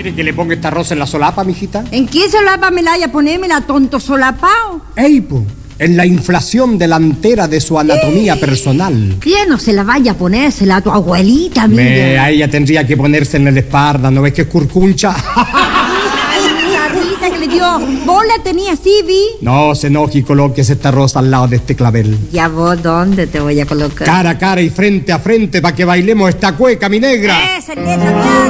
¿Quiere que le ponga esta rosa en la solapa, mijita? ¿En qué solapa me la vaya a ponerme, tonto solapao? Ey, po, en la inflación delantera de su anatomía personal. ¿Qué no se la vaya a ponérsela a tu abuelita, mira? A ella tendría que ponerse en la espalda, ¿no ves que es curcuncha? La risa que le dio. ¿Vos la tenías así, vi? No se enoje y colóquese esta rosa al lado de este clavel. ¿Ya vos dónde te voy a colocar? Cara a cara y frente a frente para que bailemos esta cueca, mi negra. ¡Esa,